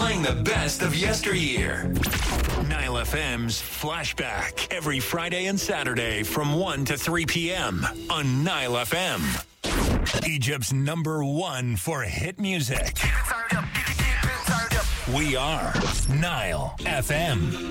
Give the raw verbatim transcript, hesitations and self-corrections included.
playing the best of yesteryear. Nile F M's Flashback, every Friday and Saturday from one to three p.m. on Nile F M. Egypt's number one for hit music. We are Nile F M.